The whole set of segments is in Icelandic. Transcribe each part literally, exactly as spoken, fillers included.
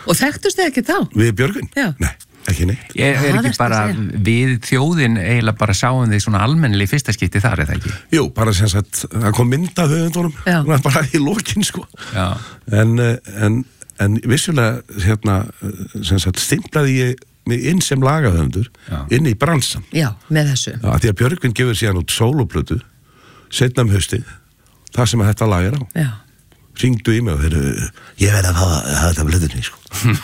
Og þekktust þið ekki þá? Við Björgvin? Já. Nei, ekki neitt. Ég er ekki bara, við þjóðin eiginlega bara sáum þið svona almennilega í fyrsta skipti þar, eða ekki? Jú, bara sem sagt, það kom mynd af höfundunum, bara í lokin, sko. Já. En, en, en vissulega, hérna, sem sagt, stimplaði ég mig inn sem lagahöfundur, inn í bransan. Já, með þessu. Já, því að Björgvin gefur síðan út sólóplötu, seinna um haustið, það sem að þetta lag er á. Já. Hringdu í mig og þeir ég verði að hafa þetta blöðunni, sko.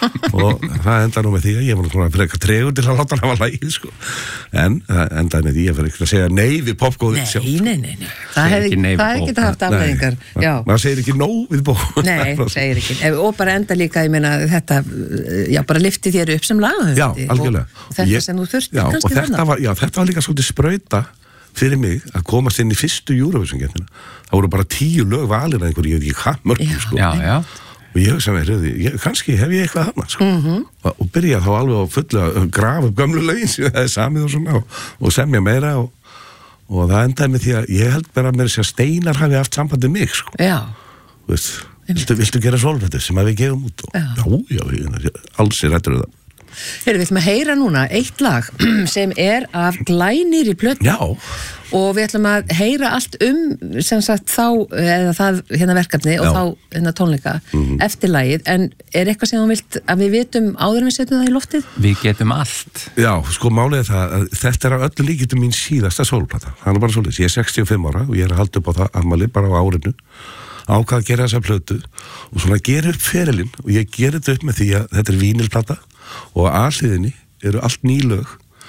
Og það enda nú með því að ég var náttúrulega að freka tregur til að láta hann hafa lagið, sko. En það endaði með því að fyrir ekki að segja nei við popgóðið sjálf. Nei, nei, nei, nei. Það hefði ekki haft afleiðingar. Já. Maður segir ekki nóg við popgóðið. Nei, segir ekki. Og bara enda líka, ég meina, þetta, já, bara lyfti þér upp sem lagahöfundi. Já, algjörlega. Og þetta sem þú þurftir kannski þarna. Já, þetta var líka svolítið sprauta fyrir mig að komast inn í fyrstu Eurovision-keppnina. Það voru bara tíu lög valir að einhverju, ég veit ekki hvað mörgum, sko. Já, já. Og ég hugsa með hröði, kannski hef ég eitthvað þarna, sko. Mm-hmm. Og, og byrja þá alveg á fullu að grafa upp gömlu lögin sem það er samið og svona og, og semja meira og, og það endaði með því að ég held bara með þess að Steinar hafi haft sambandið mig, sko. Já. Þú veist, viltu, viltu gera svolítið sem að við gefum út og, já, já, já, alls er rættur það. Heyrðu, við ætlum að heyra núna eitt lag sem er af glænýrri plötu. Já. Og við ætlum að heyra allt um sem sagt þá, eða það hérna verkefni og Já. þá hérna tónleika mm-hmm. eftir lagið, en er eitthvað sem þú vilt að við vitum áður en við setjum það í loftið? Við getum allt. Já, sko málið er það að þetta er á öllu líkitum mín síðasta sólplata. Það er bara svolítið, ég er sextíu og fimm ára og ég er að halda upp á það afmæli bara á árinu, ákvað að gera þessa plötu og svona gera upp ferilinn og ég gera þetta upp með því að þetta er vínilplata og á A-hliðinni eru allt ný lög,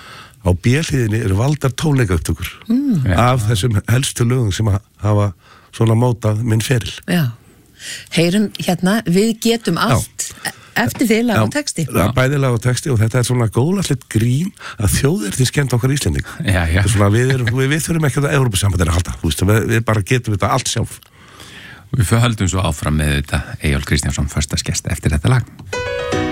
á B-hliðinni eru valdar tónleikaupptökur mm. af þessum helstu lögum sem hafa svona mótað minn feril. Já, heyrum hérna, við getum allt Já. Eftir því lag og texti. Já, bæði lag og texti og þetta er svona góðlegt grín að þjóðir því skemmt okkar Íslending. Já, já. Svona, við, erum, við, við þurfum ekki að Evrópusambandið að halda, veist, við, við bara getum þetta allt sjálf. Við höldum svo áfram með þetta Eyjólf Kristjánsson, föstaskest eftir þetta lag.